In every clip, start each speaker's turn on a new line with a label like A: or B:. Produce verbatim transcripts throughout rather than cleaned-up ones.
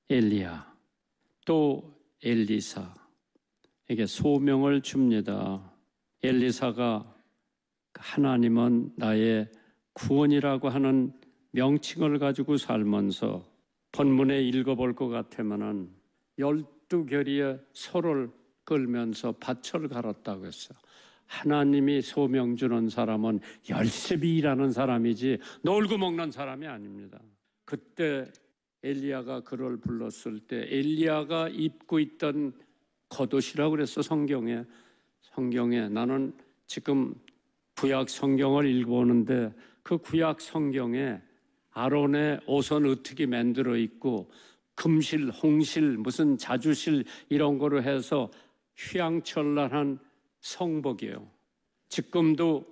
A: 엘리야 또 엘리사에게 소명을 줍니다. 엘리사가 하나님은 나의 구원이라고 하는 명칭을 가지고 살면서 본문에 읽어볼 것 같으면은 열두 결의의 소를 끌면서 밭을 갈았다고 했어요. 하나님이 소명 주는 사람은 열심히 일하는 사람이지 놀고 먹는 사람이 아닙니다. 그때 엘리야가 그를 불렀을 때 엘리야가 입고 있던 겉옷이라고 그랬어. 성경에 성경에 나는 지금 구약 성경을 읽어보는데 그 구약 성경에 아론의 옷은 어떻게 만들어 있고 금실, 홍실, 무슨 자주실 이런 거로 해서 휘황찬란한 성복이에요. 지금도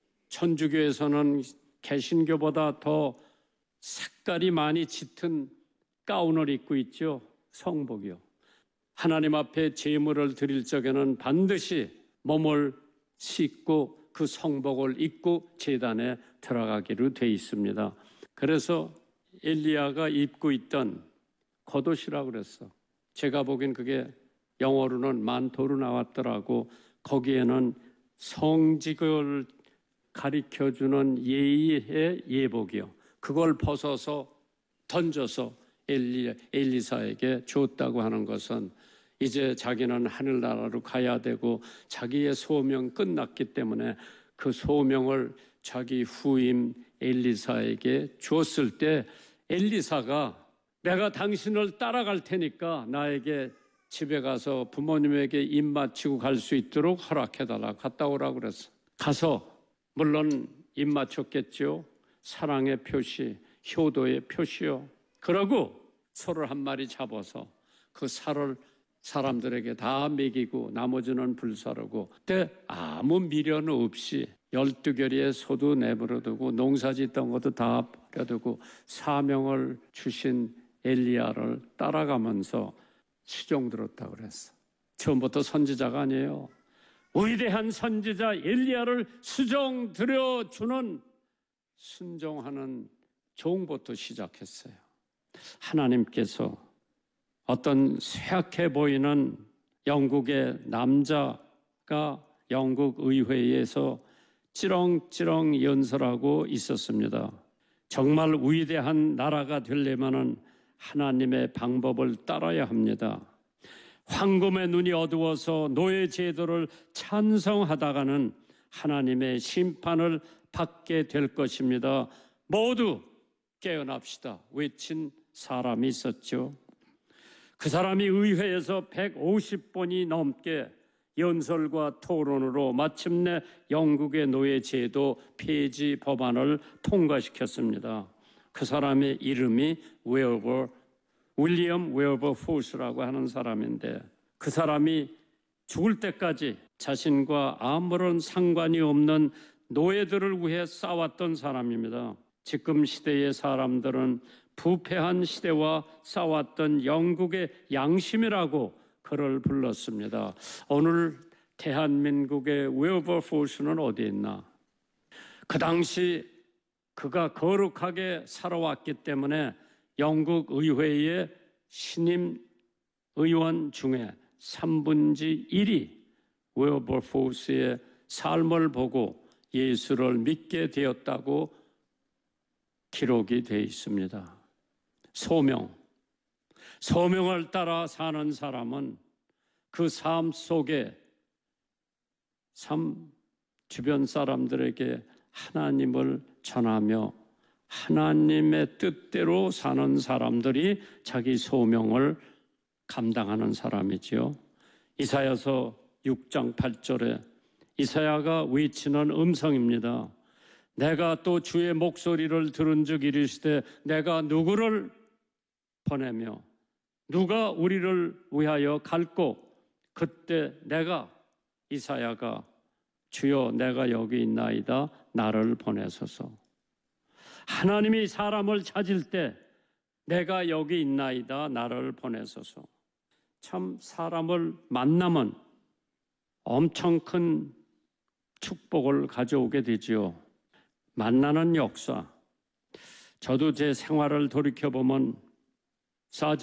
A: 천주교에서는 개신교보다 더 색깔이 많이 짙은 가운을 입고 있죠. 성복이요. 하나님 앞에 제물을 드릴 적에는 반드시 몸을 씻고 그 성복을 입고 제단에 들어가기로 돼 있습니다. 그래서 엘리야가 입고 있던 겉옷이라고 그랬어. 제가 보기엔 그게 영어로는 만토로 나왔더라고. 거기에는 성직을 가리켜주는 예의의 예복이요. 그걸 벗어서 던져서 엘리, 엘리사에게 줬다고 하는 것은 이제 자기는 하늘나라로 가야 되고 자기의 소명 끝났기 때문에 그 소명을 자기 후임 엘리사에게 줬을 때 엘리사가 내가 당신을 따라갈 테니까 나에게 집에 가서 부모님에게 입 맞추고 갈 수 있도록 허락해달라. 갔다 오라고 그랬어. 가서 물론 입 맞췄겠죠. 사랑의 표시, 효도의 표시요. 그러고 소를 한 마리 잡아서 그 살을 사람들에게 다 먹이고 나머지는 불사르고 그때 아무 미련 없이 열두 결의의 소도 내버려두고 농사짓던 것도 다 버려두고 사명을 주신 엘리야를 따라가면서 수종 들었다고 그랬어. 처음부터 선지자가 아니에요. 위대한 선지자 엘리야를 수종 들여주는 순종하는 종부터 시작했어요. 하나님께서 어떤 쇠약해 보이는 영국의 남자가 영국 의회에서 찌렁찌렁 연설하고 있었습니다. 정말 위대한 나라가 되려면 하나님의 방법을 따라야 합니다. 황금의 눈이 어두워서 노예 제도를 찬성하다가는 하나님의 심판을 받게 될 것입니다. 모두 깨어납시다. 외친 사람이 있었죠. 그 사람이 의회에서 백오십 번이 넘게 연설과 토론으로 마침내 영국의 노예 제도 폐지 법안을 통과시켰습니다. 그 사람의 이름이 웨어버, 윌리엄 웨어버포스라고 하는 사람인데 그 사람이 죽을 때까지 자신과 아무런 상관이 없는 노예들을 위해 싸웠던 사람입니다. 지금 시대의 사람들은 부패한 시대와 싸웠던 영국의 양심이라고 그를 불렀습니다. 오늘 대한민국의 웨어버포스는 어디 있나? 그 당시 그가 거룩하게 살아왔기 때문에 영국 의회의 신임 의원 중에 삼분의 일이 웨어버포스의 삶을 보고 예수를 믿게 되었다고 기록이 되어 있습니다. 소명, 소명을 따라 사는 사람은 그 삶 속에 삶 주변 사람들에게 하나님을 전하며 하나님의 뜻대로 사는 사람들이 자기 소명을 감당하는 사람이지요. 이사야서 육 장 팔 절에 이사야가 외치는 음성입니다. 내가 또 주의 목소리를 들은 즉 이르시되 내가 누구를 보내며 누가 우리를 위하여 갈고 그때 내가 이사야가 주여 내가 여기 있나이다 나를 보내소서. 하나님이 사람을 찾을 때 내가 여기 있나이다 나를 보내소서. 참 사람을 만나면 엄청 큰 축복을 가져오게 되지요. 만나는 역사. 저도 제 생활을 돌이켜보면 사제